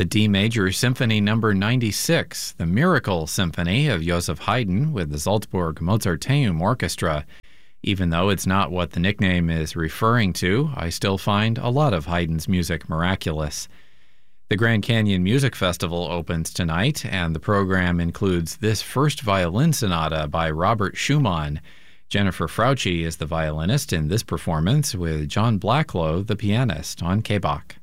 The D Major Symphony No. 96, the Miracle Symphony of Joseph Haydn with the Salzburg Mozarteum Orchestra. Even though it's not what the nickname is referring to, I still find a lot of Haydn's music miraculous. The Grand Canyon Music Festival opens tonight, and the program includes this first violin sonata by Robert Schumann. Jennifer Frautschi is the violinist in this performance with John Blacklow, the pianist, on KBAQ.